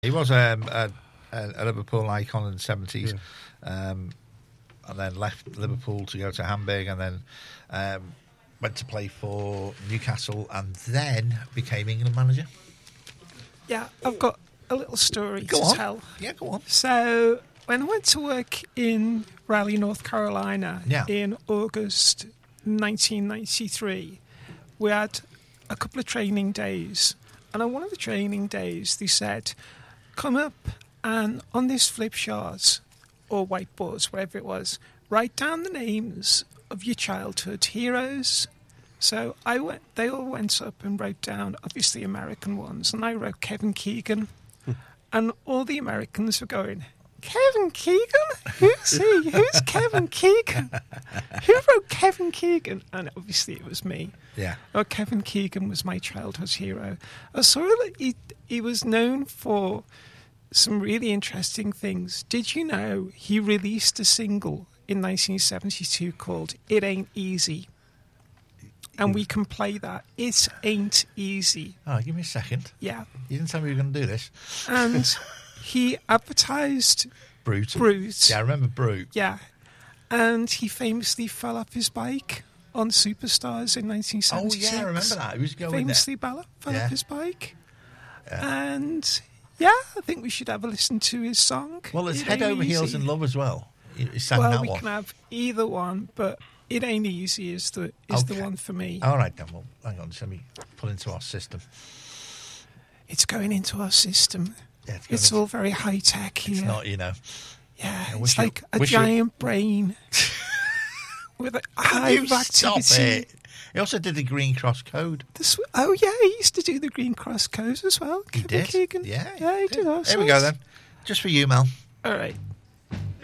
He was a Liverpool icon in the 70s, and then left Liverpool to go to Hamburg, and then went to play for Newcastle, and then became England manager. Yeah, I've got a little story to tell. Yeah, go on. So, when I went to work in Raleigh, North Carolina in August 1993, we had a couple of training days. And on one of the training days, they said, come up and on this flip chart or whiteboards, whatever it was, write down the names of your childhood heroes. So they all went up and wrote down, obviously, American ones. And I wrote Kevin Keegan. And all the Americans were going, Kevin Keegan? Who's he? Who's Kevin Keegan? Who wrote Kevin Keegan? And obviously it was me. Yeah. Oh, Kevin Keegan was my childhood hero. I saw that he was known for some really interesting things. Did you know he released a single in 1972 called It Ain't Easy? And we can play that. It ain't easy. Oh, give me a second. Yeah. You didn't tell me you were going to do this. And he advertised Brute. Yeah, I remember Brute. Yeah. And he famously fell off his bike on Superstars in 1976. Oh, yeah, I remember that. He was going famously fell off his bike. Yeah. And, I think we should have a listen to his song. Well, there's Head Over Heels in Love as well. He sang that one. Well, we can have either one, but It Ain't Easy is the one for me. All right, then. Well, hang on. Just let me pull into our system. It's going into our system. Yeah, it's all very high-tech here. It's not, Yeah, it's like a giant brain with a hive activity. Stop it. He also did the Green Cross Code. He used to do the Green Cross Code as well. He did? Keegan. Yeah, he did also. Here we go, then. Just for you, Mel. All right.